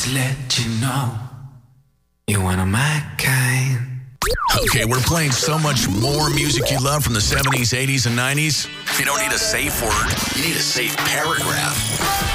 Just let you know you're one of my kind. Okay, we're playing so much more music you love from the 70s, 80s, and 90s. You don't need a safe word. You need a safe paragraph.